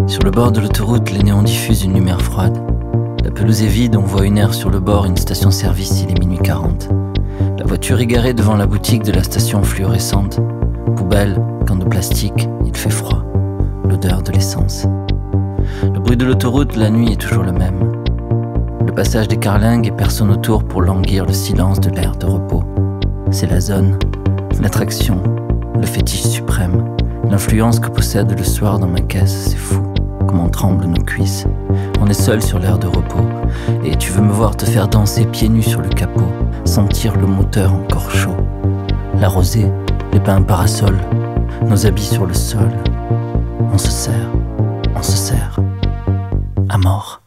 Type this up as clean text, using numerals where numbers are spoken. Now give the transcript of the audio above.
Sur le bord de l'autoroute, les néons diffusent une lumière froide. La pelouse est vide, on voit une aire sur le bord, une station-service, il est minuit 40. La voiture est garée devant la boutique de la station fluorescente. Poubelle, gants de plastique, il fait froid. L'odeur de l'essence. Le bruit de l'autoroute, la nuit, est toujours le même. Le passage des carlingues et personne autour pour languir le silence de l'air de repos. C'est la zone, l'attraction, le fétiche suprême, l'influence que possède le soir dans ma caisse, c'est fou. Comment tremblent nos cuisses. On est seul sur l'air de repos. Et tu veux me voir te faire danser pieds nus sur le capot, sentir le moteur encore chaud. La rosée, les pins parasols, nos habits sur le sol. On se serre à mort.